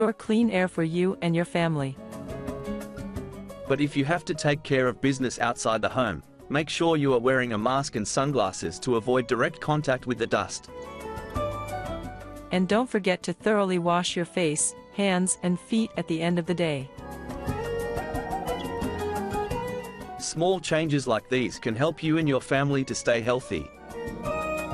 or clean air for you and your family. But if you have to take care of business outside the home, make sure you are wearing a mask and sunglasses to avoid direct contact with the dust. And don't forget to thoroughly wash your face, hands, and feet at the end of the day. Small changes like these can help you and your family to stay healthy.